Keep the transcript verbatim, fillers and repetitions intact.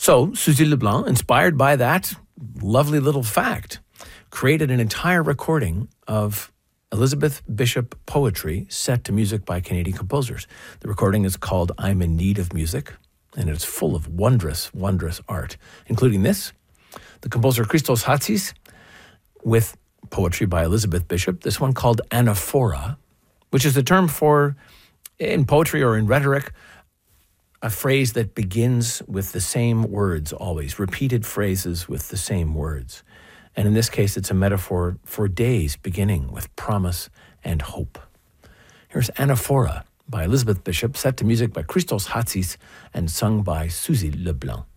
So Suzy Leblanc, inspired by that lovely little fact, created an entire recording of Elizabeth Bishop poetry set to music by Canadian composers. The recording is called I'm in Need of Music, and it's full of wondrous, wondrous art, including this, the composer Christos Hatsis, with poetry by Elizabeth Bishop, this one called anaphora, which is a term for, in poetry or in rhetoric, a phrase that begins with the same words always, repeated phrases with the same words. And in this case, it's a metaphor for days beginning with promise and hope. Here's Anaphora by Elizabeth Bishop, set to music by Christos Hatsis and sung by Suzy Leblanc.